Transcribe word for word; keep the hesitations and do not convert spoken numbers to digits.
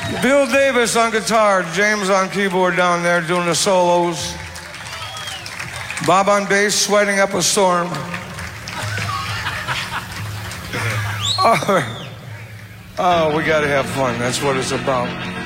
Bill Davis on guitar, James on keyboard down there doing the solos. Bob on bass, sweating up a storm. Oh, oh, we gotta have fun. That's what it's about.